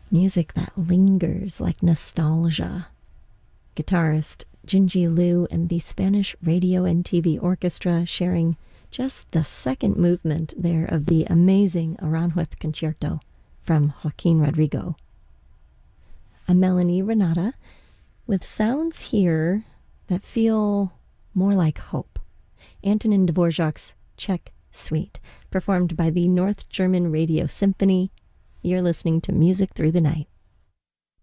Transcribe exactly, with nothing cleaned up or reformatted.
Music that lingers like nostalgia. Guitarist Jinji Liu and the Spanish Radio and T V Orchestra sharing just the second movement there of the amazing Aranjuez Concerto from Joaquin Rodrigo. I'm Melanie Renata with sounds here that feel more like hope. Antonin Dvorak's Czech Suite, performed by the North German Radio Symphony. You're listening to Music Through the Night.